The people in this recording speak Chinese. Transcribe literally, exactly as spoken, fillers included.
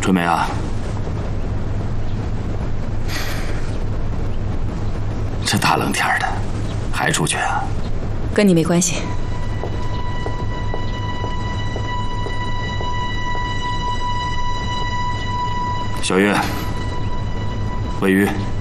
春梅啊，这大冷天的，还出去啊？ 跟你没关系。 小月，魏瑜，